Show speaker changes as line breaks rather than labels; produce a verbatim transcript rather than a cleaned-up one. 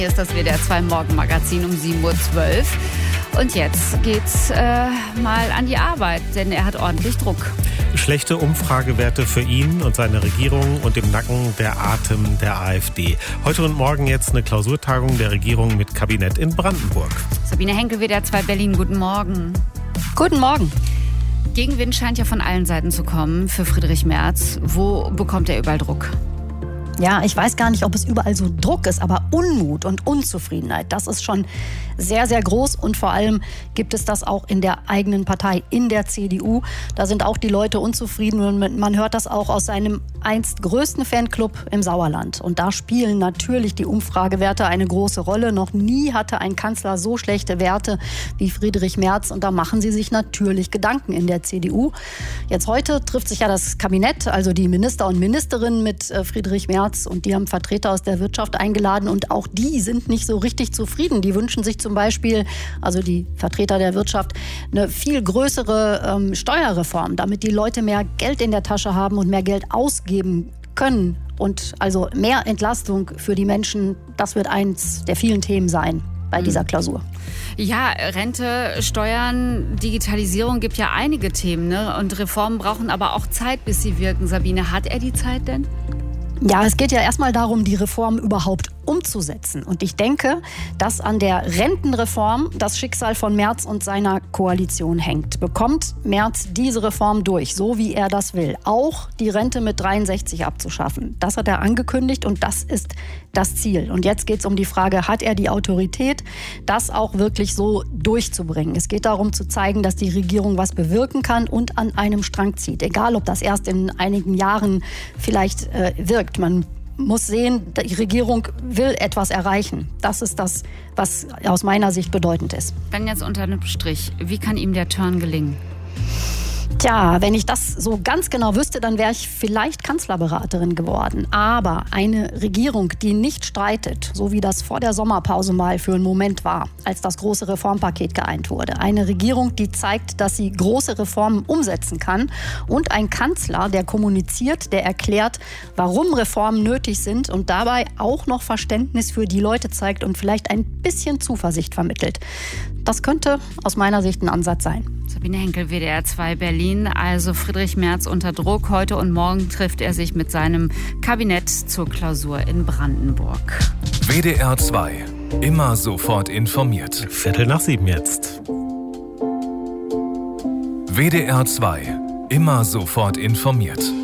Hier ist das W D R zwei Morgenmagazin um sieben Uhr zwölf. Und jetzt geht's äh, mal an die Arbeit, denn er hat ordentlich Druck.
Schlechte Umfragewerte für ihn und seine Regierung und im Nacken der Atem der AfD. Heute und morgen jetzt eine Klausurtagung der Regierung mit Kabinett in Brandenburg.
Sabine Henkel, W D R zwei Berlin, guten Morgen.
Guten Morgen.
Gegenwind scheint ja von allen Seiten zu kommen für Friedrich Merz. Wo bekommt er überall Druck?
Ja, ich weiß gar nicht, ob es überall so Druck ist, aber Unmut und Unzufriedenheit, das ist schon sehr, sehr groß. Und vor allem gibt es das auch in der eigenen Partei, in der C D U. Da sind auch die Leute unzufrieden und man hört das auch aus seinem einst größten Fanclub im Sauerland. Und da spielen natürlich die Umfragewerte eine große Rolle. Noch nie hatte ein Kanzler so schlechte Werte wie Friedrich Merz. Und da machen sie sich natürlich Gedanken in der C D U. Jetzt heute trifft sich ja das Kabinett, also die Minister und Ministerinnen mit Friedrich Merz. Und die haben Vertreter aus der Wirtschaft eingeladen und auch die sind nicht so richtig zufrieden. Die wünschen sich zum Beispiel, also die Vertreter der Wirtschaft, eine viel größere ähm, Steuerreform, damit die Leute mehr Geld in der Tasche haben und mehr Geld ausgeben können. Und also mehr Entlastung für die Menschen, das wird eins der vielen Themen sein bei dieser Klausur.
Ja, Rente, Steuern, Digitalisierung gibt ja einige Themen, ne? Und Reformen brauchen aber auch Zeit, bis sie wirken. Sabine, hat er die Zeit denn?
Ja, es geht ja erstmal darum, die Reform überhaupt umzusetzen. Und ich denke, dass an der Rentenreform das Schicksal von Merz und seiner Koalition hängt. Bekommt Merz diese Reform durch, so wie er das will, auch die Rente mit dreiundsechzig abzuschaffen? Das hat er angekündigt und das ist das Ziel. Und jetzt geht es um die Frage, hat er die Autorität, das auch wirklich so durchzubringen? Es geht darum zu zeigen, dass die Regierung was bewirken kann und an einem Strang zieht. Egal, ob das erst in einigen Jahren vielleicht äh, wirkt. Man muss sehen, die Regierung will etwas erreichen. Das ist das, was aus meiner Sicht bedeutend ist.
Dann jetzt unter einem Strich. Wie kann ihm der Turn gelingen?
Tja, wenn ich das so ganz genau wüsste, dann wäre ich vielleicht Kanzlerberaterin geworden. Aber eine Regierung, die nicht streitet, so wie das vor der Sommerpause mal für einen Moment war, als das große Reformpaket geeint wurde. Eine Regierung, die zeigt, dass sie große Reformen umsetzen kann. Und ein Kanzler, der kommuniziert, der erklärt, warum Reformen nötig sind und dabei auch noch Verständnis für die Leute zeigt und vielleicht ein bisschen Zuversicht vermittelt. Das könnte aus meiner Sicht ein Ansatz sein.
Sabine Henkel, W D R zwei Berlin. Also Friedrich Merz unter Druck. Heute und morgen trifft er sich mit seinem Kabinett zur Klausur in Brandenburg.
W D R zwei. Immer sofort informiert.
Viertel nach sieben jetzt.
W D R zwei. Immer sofort informiert.